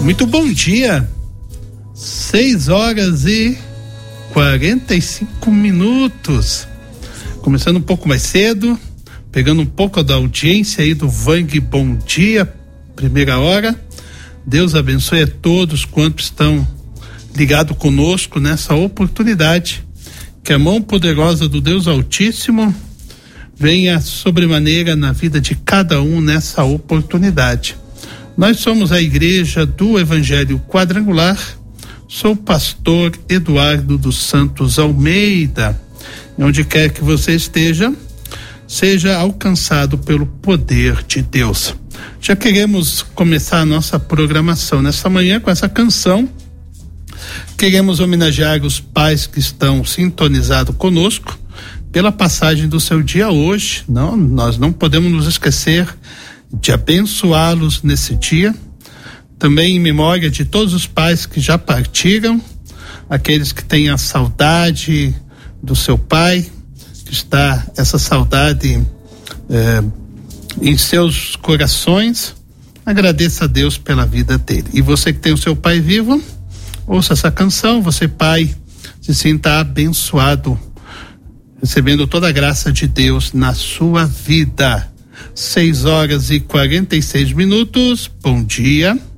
Muito bom dia, 6h45. Começando um pouco mais cedo, pegando um pouco da audiência aí do Vang Bom Dia, primeira hora. Deus abençoe a todos quantos estão ligados conosco nessa oportunidade. Que a mão poderosa do Deus Altíssimo venha sobremaneira na vida de cada um nessa oportunidade. Nós somos a Igreja do Evangelho Quadrangular. Sou o pastor Eduardo dos Santos Almeida. Onde quer que você esteja, seja alcançado pelo poder de Deus. Já queremos começar a nossa programação nessa manhã com essa canção. Queremos homenagear os pais que estão sintonizados conosco pela passagem do seu dia hoje. Nós não podemos nos esquecer de abençoá-los nesse dia. Também em memória de todos os pais que já partiram, aqueles que têm a saudade do seu pai, que está essa saudade em seus corações. Agradeça a Deus pela vida dele. E você que tem o seu pai vivo, ouça essa canção. Você, pai, se sinta abençoado, recebendo toda a graça de Deus na sua vida. 6h46. Bom dia.